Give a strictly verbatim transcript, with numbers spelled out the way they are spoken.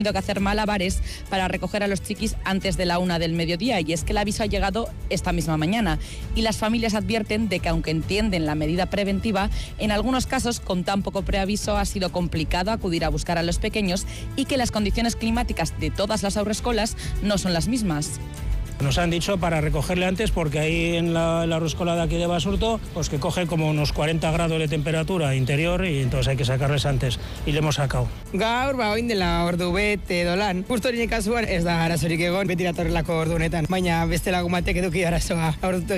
que hacer malabares para recoger a los chiquis antes de la una del mediodía, y es que el aviso ha llegado esta misma mañana y las familias advierten de que aunque entienden la medida preventiva, en algunos casos con tan poco preaviso ha sido complicado acudir a buscar a los pequeños y que las condiciones climáticas de todas las haurrescolas no son las mismas. Nos han dicho para recogerle antes porque ahí en la, la haurreskola de aquí de Basurto, pues que coge como unos cuarenta grados de temperatura interior y entonces hay que sacarles antes y le hemos sacado. Gaur, ba, oin dela ordu bete dolan. Justo hori kasuan ez da arazorik egon, beti datorrelako ordu honetan, baina beste lagun batek eduki arazoa.